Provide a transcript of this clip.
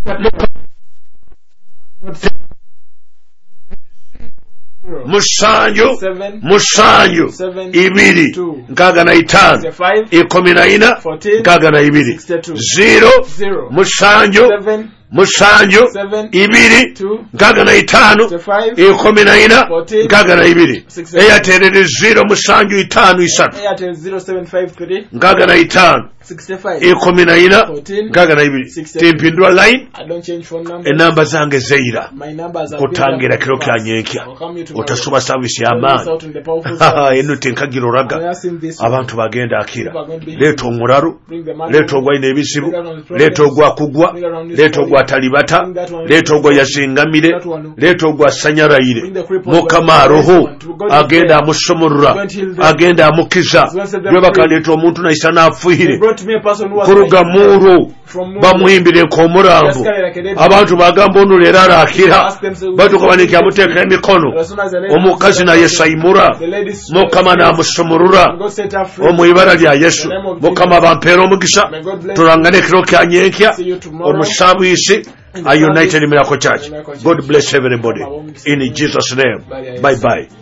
musanju ibiri nkaga na itano 14 nkaga na ibiri 0 musanju ibiri nkaga na itano 14 nkaga na ibiri Airtel 0 musanju itano isatu nkaga na itano 14 nkaga na ibiri tempindwa line enamba zange zeira kutangira kiro kyanyenkya otasuba service ya man eno tenkagira oraga abantu bagenda akira leto omuraru leto ogwaine ebisibu leto ogwa kugwa leto ogwa talibata leto ogwa yasingamire leto ogwa sanyarayire mukama roho agenda amusomorra agenda amukiza yobaka leto omuntu naisana afuhire kuruga muru bamuhimbire komurambo abantu bagamba ono lero arakira batukabaniki amuteka emikono omukazi na yesayimura mukama namusomorra omwibara lya Yesu mukama bampera omugisa turangane kiro kyanyenkya omusabisi a United Miracle Church. God bless everybody in Jesus' name. Bye bye.